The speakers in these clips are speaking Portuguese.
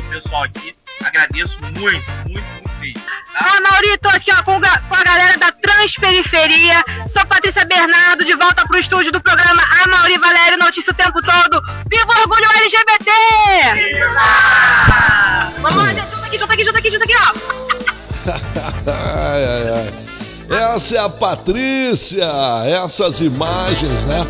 pessoal aqui. Agradeço muito mesmo. Tá? Mauri, tô aqui ó, com a galera da Transperiferia. Sou Patrícia Bernardo, de volta pro estúdio do programa Mauri Valério, notícia o tempo todo. Viva o orgulho LGBT! Viva! Vamos lá, gente, junta aqui, ó. Essa é a Patrícia, essas imagens, né?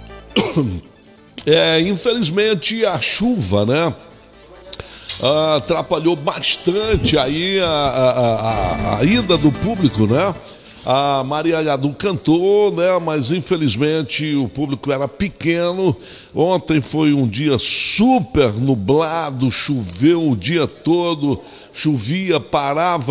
Infelizmente a chuva, né? Atrapalhou bastante aí a ida do público, né? A Maria Gadu cantou, né? Mas infelizmente o público era pequeno. Ontem foi um dia super nublado, choveu o dia todo, chovia, parava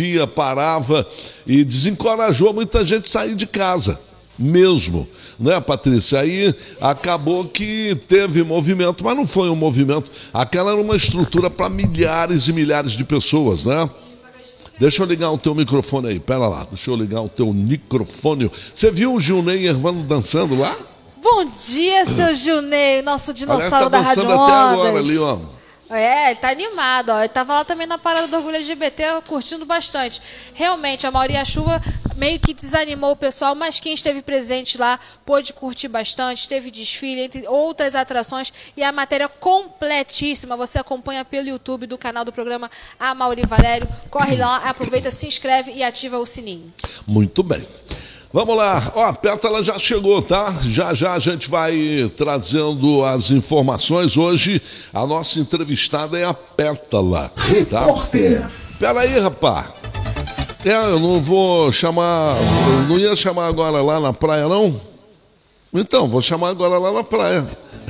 e desencorajou muita gente a sair de casa. Mesmo, né, Patrícia? Aí acabou que teve movimento, mas não foi um movimento. Aquela era uma estrutura para milhares e milhares de pessoas, né? Deixa eu ligar o teu microfone aí, pera lá, deixa eu ligar o teu microfone. Você viu o Gilney Hervano dançando lá? Bom dia, seu Gilney, nosso dinossauro da Rádio Ondas. Até agora ali, ó. Ele tá animado, ó. Ele tava lá também na parada do Orgulho LGBT, curtindo bastante. Realmente, a maioria da chuva meio que desanimou o pessoal, mas quem esteve presente lá pôde curtir bastante, teve desfile, entre outras atrações, e a matéria completíssima você acompanha pelo YouTube do canal do programa Mauri Valério. Corre lá, aproveita, se inscreve e ativa o sininho. Muito bem. Vamos lá, ó, a Pétala já chegou, tá? Já a gente vai trazendo as informações. Hoje a nossa entrevistada é a Pétala, tá? Repórter. Pera aí, rapaz. Eu não vou chamar, eu não ia chamar agora lá na praia, não? Então, vou chamar agora lá na praia.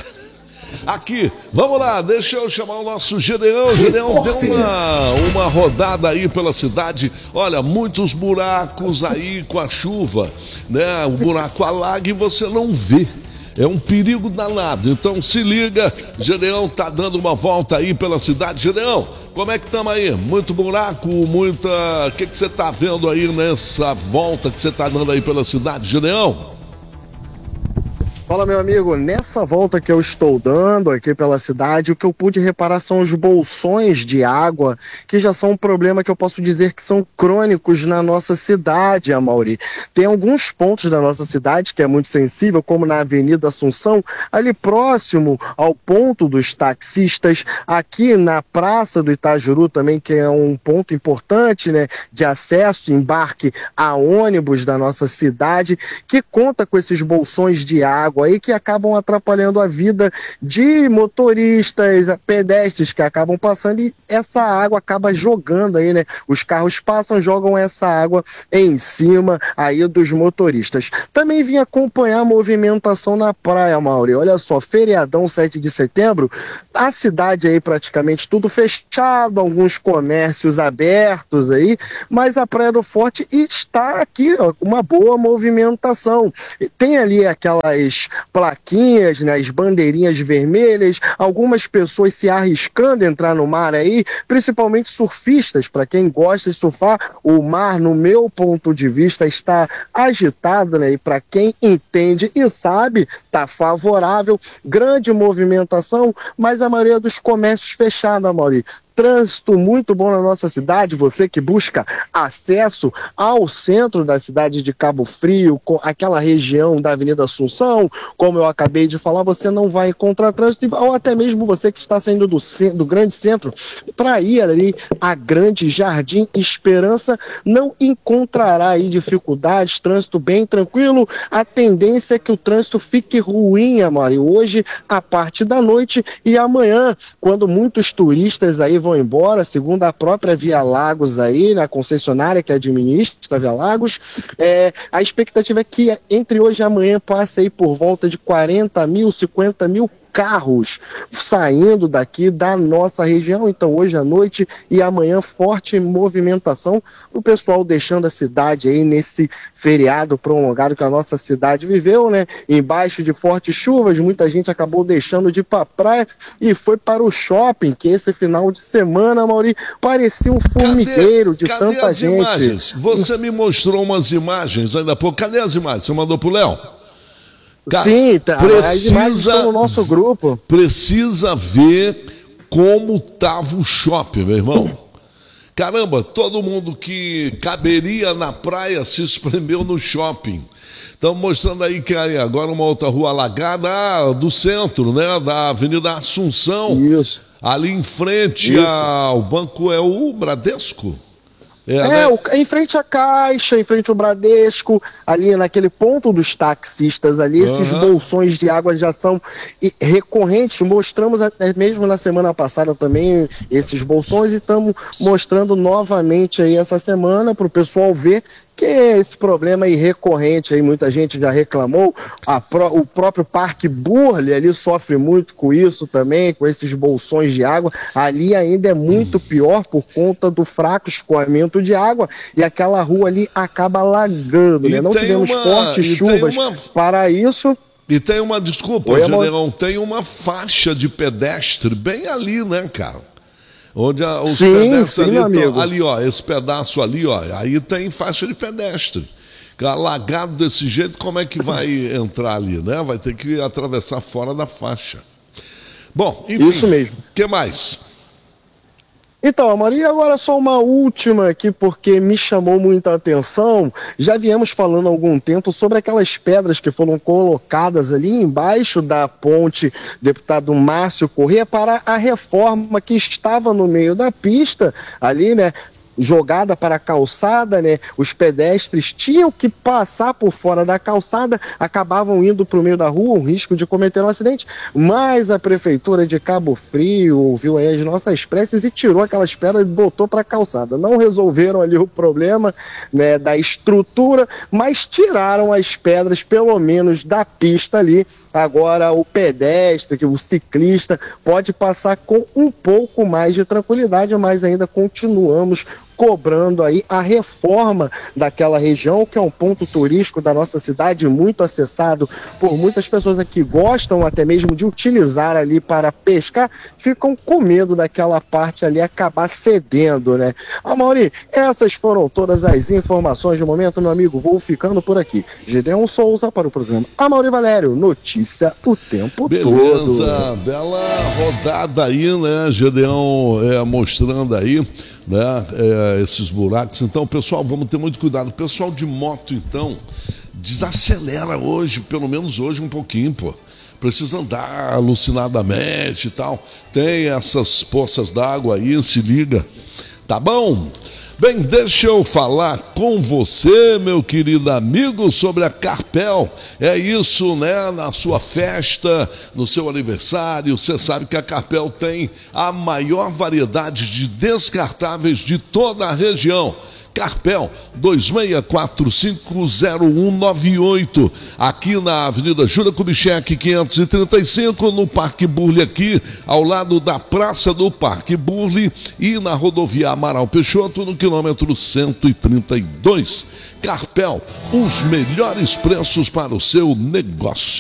Aqui, vamos lá, deixa eu chamar o nosso Gedeão. O Gedeão deu uma rodada aí pela cidade. Olha, muitos buracos aí com a chuva, né? O buraco alaga e você não vê. É um perigo danado. Então se liga, Gedeão tá dando uma volta aí pela cidade. Gedeão, como é que estamos aí? Muito buraco, muita... O que você tá vendo aí nessa volta que você tá dando aí pela cidade, Gedeão? Fala, meu amigo, nessa volta que eu estou dando aqui pela cidade, o que eu pude reparar são os bolsões de água, que já são um problema que eu posso dizer que são crônicos na nossa cidade, Mauri. Tem alguns pontos da nossa cidade que é muito sensível, como na Avenida Assunção, ali próximo ao ponto dos taxistas, aqui na Praça do Itajuru também, que é um ponto importante, né, de acesso, embarque a ônibus da nossa cidade, que conta com esses bolsões de água aí que acabam atrapalhando a vida de motoristas, pedestres que acabam passando, e essa água acaba jogando aí, né? Os carros passam, jogam essa água em cima aí dos motoristas. Também vim acompanhar a movimentação na praia, Mauri. Olha só, feriadão 7 de setembro, a cidade aí praticamente tudo fechado, alguns comércios abertos aí, mas a Praia do Forte está aqui, ó, uma boa movimentação. Tem ali aquelas plaquinhas, né, as bandeirinhas vermelhas, algumas pessoas se arriscando a entrar no mar aí, principalmente surfistas. Para quem gosta de surfar, o mar, no meu ponto de vista, está agitado, né, e para quem entende e sabe, está favorável, grande movimentação, mas a maioria dos comércios fechados, Mauri. Trânsito muito bom na nossa cidade, você que busca acesso ao centro da cidade de Cabo Frio, com aquela região da Avenida Assunção, como eu acabei de falar, você não vai encontrar trânsito, ou até mesmo você que está saindo do grande centro para ir ali a Grande Jardim Esperança, não encontrará aí dificuldades, trânsito bem tranquilo. A tendência é que o trânsito fique ruim, Amari, hoje, a parte da noite e amanhã, quando muitos turistas aí vão embora, segundo a própria Via Lagos aí, na concessionária que administra a Via Lagos, a expectativa é que entre hoje e amanhã passe aí por volta de 40 mil, 50 mil carros saindo daqui da nossa região. Então hoje à noite e amanhã forte movimentação, o pessoal deixando a cidade aí nesse feriado prolongado que a nossa cidade viveu, né, embaixo de fortes chuvas. Muita gente acabou deixando de ir pra praia e foi para o shopping, que esse final de semana, Mauri, parecia um formigueiro de tanta gente. Imagens? Você me mostrou umas imagens ainda há pouco. Cadê as imagens? Você mandou pro Léo? Cara, sim, as imagens estão no nosso grupo. Precisa ver como tava o shopping, meu irmão. Caramba, todo mundo que caberia na praia se espremeu no shopping. Estamos mostrando aí que aí agora uma outra rua alagada do centro, né? Da Avenida Assunção. Isso. Ali em frente ao banco é o Bradesco. Né? Em frente à Caixa, em frente ao Bradesco, ali naquele ponto dos taxistas ali, esses bolsões de água já são recorrentes. Mostramos até mesmo na semana passada também esses bolsões e estamos mostrando novamente aí essa semana para o pessoal ver que esse problema aí recorrente, aí muita gente já reclamou, o próprio Parque Burle ali sofre muito com isso também, com esses bolsões de água, ali ainda é muito pior por conta do fraco escoamento de água e aquela rua ali acaba alagando, né? Não tivemos fortes chuvas para isso. E tem uma, desculpa, Generão, tem uma faixa de pedestre bem ali, né, cara? Onde os pedestres ali estão, ali, ó, esse pedaço ali, ó, aí tem faixa de pedestre. Alagado desse jeito, como é que vai entrar ali, né? Vai ter que atravessar fora da faixa. Bom, enfim, isso mesmo. O que mais? Então, Maria, agora só uma última aqui, porque me chamou muita atenção. Já viemos falando há algum tempo sobre aquelas pedras que foram colocadas ali embaixo da ponte deputado Márcio Corrêa para a reforma que estava no meio da pista ali, né? Jogada para a calçada, né? Os pedestres tinham que passar por fora da calçada, acabavam indo para o meio da rua, um risco de cometer um acidente, mas a prefeitura de Cabo Frio ouviu aí as nossas preces e tirou aquelas pedras e botou para a calçada. Não resolveram ali o problema, né, da estrutura, mas tiraram as pedras pelo menos da pista ali. Agora o pedestre, o ciclista pode passar com um pouco mais de tranquilidade, mas ainda continuamos cobrando aí a reforma daquela região, que é um ponto turístico da nossa cidade, muito acessado por muitas pessoas que gostam até mesmo de utilizar ali para pescar, ficam com medo daquela parte ali acabar cedendo, né? Amaury, essas foram todas as informações do momento, meu amigo, vou ficando por aqui. Gedeon Souza para o programa Amaury Valério, notícia o tempo todo. Beleza, bela rodada aí, né, Gedeon, mostrando aí, né, esses buracos. Então, pessoal, vamos ter muito cuidado. O pessoal de moto, então, desacelera hoje, pelo menos hoje um pouquinho, pô. Precisa andar alucinadamente e tal. Tem essas poças d'água aí, se liga. Tá bom? Bem, deixa eu falar com você, meu querido amigo, sobre a Carpel. É isso, né? Na sua festa, no seu aniversário, você sabe que a Carpel tem a maior variedade de descartáveis de toda a região. Carpel 26450198, aqui na Avenida Júlia Kubitschek 535, no Parque Burle, aqui ao lado da Praça do Parque Burle, e na rodovia Amaral Peixoto, no quilômetro 132. Carpel, os melhores preços para o seu negócio.